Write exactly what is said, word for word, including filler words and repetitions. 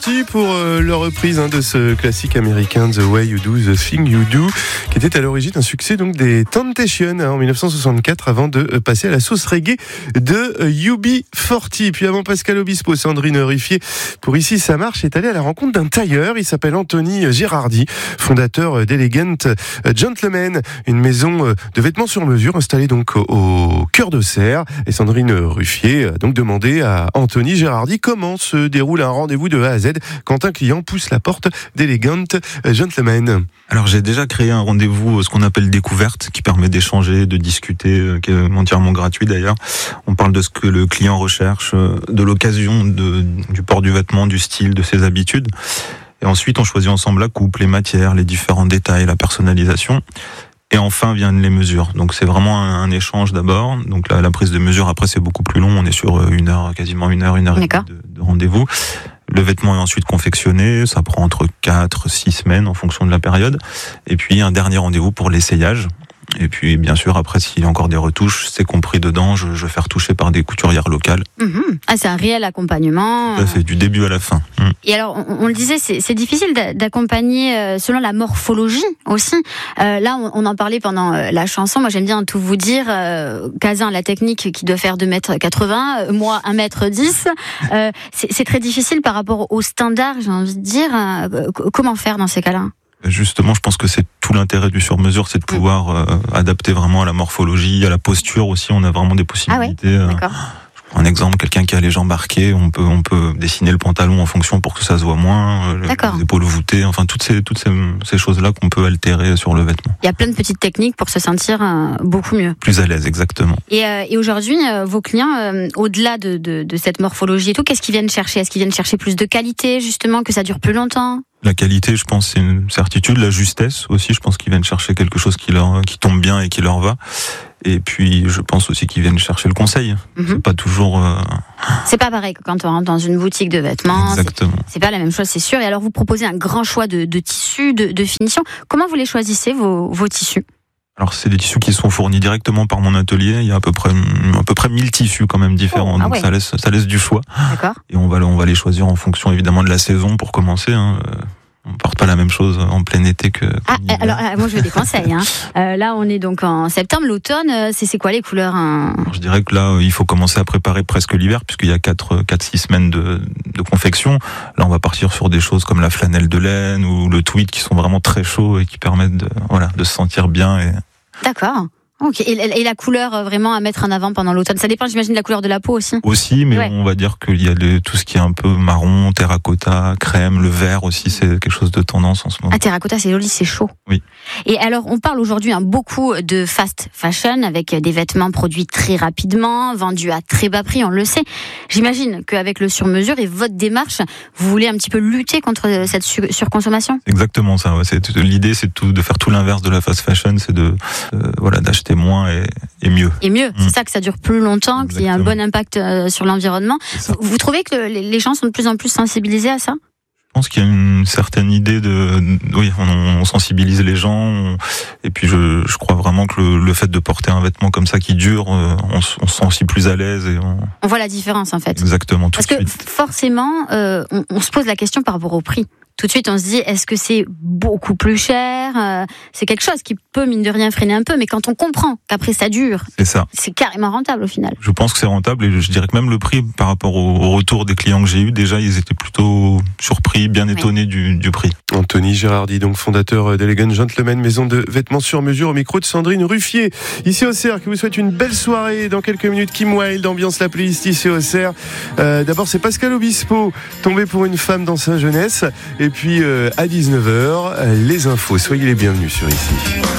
parti pour euh, leur reprise hein, de ce classique américain The Way You Do The Thing You Do, qui était à l'origine un succès donc des Temptations hein, en dix-neuf cent soixante-quatre, avant de euh, passer à la sauce reggae de euh, U B quarante. Puis avant Pascal Obispo, Sandrine Ruffier pour Ici ça marche est allée à la rencontre d'un tailleur. Il s'appelle Anthony Girardi, fondateur d'Elegant Gentleman, une maison de vêtements sur mesure installée donc au cœur d'Auxerre. Et Sandrine Ruffier a donc demandé à Anthony Girardi comment se déroule un rendez-vous de A à Z quand un client pousse la porte d'Elegant Gentleman. Alors j'ai déjà créé un rendez-vous, ce qu'on appelle découverte, qui permet d'échanger, de discuter, qui est entièrement gratuit d'ailleurs. On parle de ce que le client recherche, de l'occasion, de, du port du vêtement, du style, de ses habitudes. Et ensuite on choisit ensemble la coupe, les matières, les différents détails, la personnalisation. Et enfin viennent les mesures. Donc c'est vraiment un, un échange d'abord. Donc la, la prise de mesure après c'est beaucoup plus long. On est sur une heure, quasiment une heure, une heure et demie de, de rendez-vous. Le vêtement est ensuite confectionné. Ça prend entre quatre, six semaines en fonction de la période. Et puis un dernier rendez-vous pour l'essayage. Et puis bien sûr après s'il y a encore des retouches, c'est compris dedans. Je, je fais retoucher par des couturières locales. Mmh. Ah c'est un réel accompagnement. Ça fait du début à la fin. Mmh. Et alors on, on le disait, c'est, c'est difficile d'accompagner euh, selon la morphologie aussi. Euh, là on, on en parlait pendant euh, la chanson. Moi j'aime bien tout vous dire. Euh, Casin la technique qui doit faire deux mètres quatre-vingts, euh, moi un mètre dix. Euh, c'est, c'est très difficile par rapport au standard. J'ai envie de dire. Euh, comment faire dans ces cas-là? Justement, je pense que c'est tout l'intérêt du sur-mesure, c'est de pouvoir euh, adapter vraiment à la morphologie, à la posture aussi. On a vraiment des possibilités. Ah ouais, d'accord. Je prends un exemple, quelqu'un qui a les jambes arquées, on peut on peut dessiner le pantalon en fonction pour que ça se voit moins, euh, les épaules voûtées, enfin toutes ces toutes ces, ces choses-là qu'on peut altérer sur le vêtement. Il y a plein de petites techniques pour se sentir euh, beaucoup mieux. Plus à l'aise, exactement. Et, euh, et aujourd'hui, euh, vos clients, euh, au-delà de, de de cette morphologie et tout, qu'est-ce qu'ils viennent chercher? Est-ce qu'ils viennent chercher plus de qualité, justement, que ça dure plus longtemps? La qualité, je pense, c'est une certitude. La justesse aussi, je pense qu'ils viennent chercher quelque chose qui leur, qui tombe bien et qui leur va. Et puis, je pense aussi qu'ils viennent chercher le conseil. Mm-hmm. C'est pas toujours. Euh... C'est pas pareil que quand on rentre dans une boutique de vêtements. Exactement. C'est, c'est pas la même chose, c'est sûr. Et alors, vous proposez un grand choix de, de tissus, de, de finitions. Comment vous les choisissez vos, vos tissus? Alors c'est des tissus qui sont fournis directement par mon atelier. Il y a à peu près à peu près mille tissus quand même différents. Oh, ah donc ouais. ça laisse ça laisse du choix. D'accord. Et on va on va les choisir en fonction évidemment de la saison pour commencer. Hein. On porte pas la même chose en plein été que. Ah, alors moi je veux des conseils. Hein. Euh, là on est donc en septembre, l'automne. C'est c'est quoi les couleurs hein alors, je dirais que là il faut commencer à préparer presque l'hiver puisqu'il y a quatre quatre six semaines de de confection. Là on va partir sur des choses comme la flanelle de laine ou le tweed qui sont vraiment très chauds et qui permettent de voilà de se sentir bien et. D'accord. Ok. Et, et la couleur vraiment à mettre en avant pendant l'automne, ça dépend, j'imagine, de la couleur de la peau aussi. Aussi, mais ouais. On va dire qu'il y a le, tout ce qui est un peu marron, terracotta, crème, le vert aussi, c'est quelque chose de tendance en ce moment. Ah, terracotta, c'est joli, c'est chaud. Oui. Et alors, on parle aujourd'hui hein, beaucoup de fast fashion avec des vêtements produits très rapidement, vendus à très bas prix, on le sait. J'imagine qu'avec le sur-mesure et votre démarche, vous voulez un petit peu lutter contre cette sur- surconsommation. Exactement ça. Ouais. C'est, l'idée, c'est de, tout, de faire tout l'inverse de la fast fashion, c'est de euh, voilà d'acheter moins et, et mieux. Et mieux, mmh. C'est ça, que ça dure plus longtemps, Exactement. Qu'il y ait un bon impact euh, sur l'environnement. Vous trouvez que les, les gens sont de plus en plus sensibilisés à ça ? Je pense qu'il y a une certaine idée de, oui, on, on sensibilise les gens, on, et puis je, je crois vraiment que le, le fait de porter un vêtement comme ça qui dure, on, on se sent aussi plus à l'aise et on. On voit la différence en fait. Exactement. Tout Parce de que suite. forcément, euh, on, on se pose la question par rapport au prix. Tout de suite, on se dit, est-ce que c'est beaucoup plus cher ? euh, C'est quelque chose qui peut, mine de rien, freiner un peu. Mais quand on comprend qu'après, ça dure, c'est ça. C'est carrément rentable, au final. Je pense que c'est rentable. Et je dirais que même le prix, par rapport au, au retour des clients que j'ai eu, déjà, ils étaient plutôt surpris, bien étonnés oui. du, du prix. Anthony Girardi, donc fondateur d'Elegant Gentleman, maison de vêtements sur mesure, au micro de Sandrine Ruffier. Ici au Cerf, qui vous souhaite une belle soirée. Dans quelques minutes, Kim Wilde, ambiance la playlist ici au Cerf. Euh, d'abord, c'est Pascal Obispo, tombé pour une femme dans sa jeunesse. Et puis, euh, à dix-neuf heures, les infos. Soyez les bienvenus sur Ici.